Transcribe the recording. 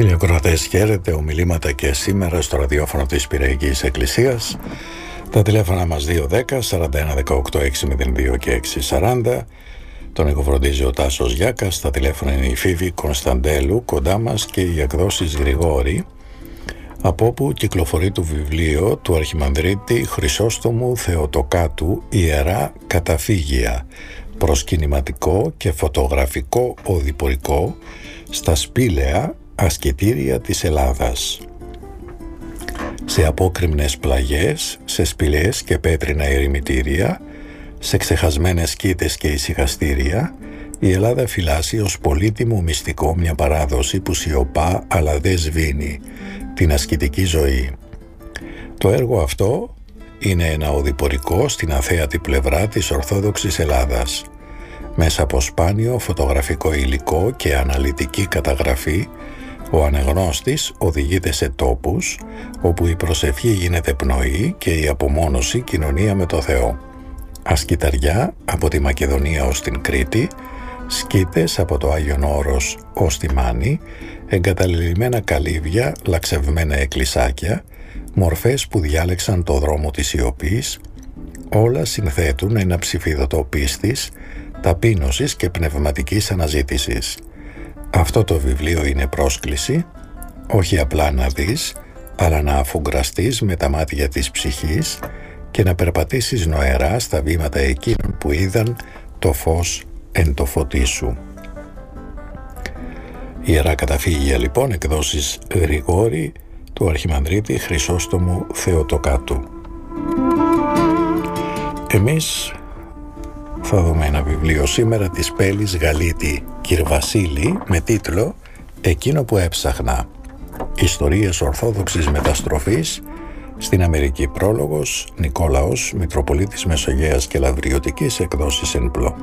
Φίλοι ακροατές, χαίρετε. Ομιλήματα και σήμερα στο ραδιόφωνο της Πειραϊκής Εκκλησίας. Τα τηλέφωνα μας 210 41 18 602 και 640. Τον οικοφροντίζει ο Τάσος Γιάκας. Τα τηλέφωνα είναι η Φίβη Κωνσταντέλου κοντά μας και οι εκδόσεις Γρηγόρη, από όπου κυκλοφορεί το βιβλίο του Αρχιμανδρίτη Χρυσόστομου Θεοτοκάτου «Ιερά Καταφύγια», προσκυνηματικό και φωτογραφικό οδηπορικό στα σπήλαια ασκητήρια της Ελλάδας. Σε απόκρημνες πλαγιές, σε σπηλιές και πέτρινα ερημητήρια, σε ξεχασμένες σκήτες και ησυχαστήρια, η Ελλάδα φυλάσσει ως πολύτιμο μυστικό μια παράδοση που σιωπά αλλά δεν σβήνει, την ασκητική ζωή. Το έργο αυτό είναι ένα οδηπορικό στην αθέατη πλευρά της Ορθόδοξης Ελλάδας. Μέσα από σπάνιο φωτογραφικό υλικό και αναλυτική καταγραφή, ο αναγνώστης οδηγείται σε τόπους όπου η προσευχή γίνεται πνοή και η απομόνωση κοινωνία με το Θεό. Ασκηταριά από τη Μακεδονία ως την Κρήτη, σκήτες από το Άγιον Όρος ως τη Μάνη, εγκαταλελειμμένα καλύβια, λαξευμένα εκκλησάκια, μορφές που διάλεξαν το δρόμο της σιωπής, όλα συνθέτουν ένα ψηφίδωτο πίστης, ταπείνωσης και πνευματικής αναζήτησης. Αυτό το βιβλίο είναι πρόσκληση, όχι απλά να δεις, αλλά να αφουγκραστείς με τα μάτια της ψυχής και να περπατήσεις νοερά στα βήματα εκείνων που είδαν το φως εν το φωτί σου. Ιερά Καταφύγια, λοιπόν, εκδόσεις Γρηγόρη, του Αρχιμανδρίτη Χρυσόστομου Θεοτοκάτου. Εμείς θα δούμε ένα βιβλίο σήμερα της Πέλης Γαλίτη Κυρβασίλη με τίτλο «Εκείνο που έψαχνα. Ιστορίες Ορθόδοξης Μεταστροφής στην Αμερική». Πρόλογος Νικόλαος, Μητροπολίτης Μεσογείας και Λαβριωτικής, εκδόσεις Ενπλό.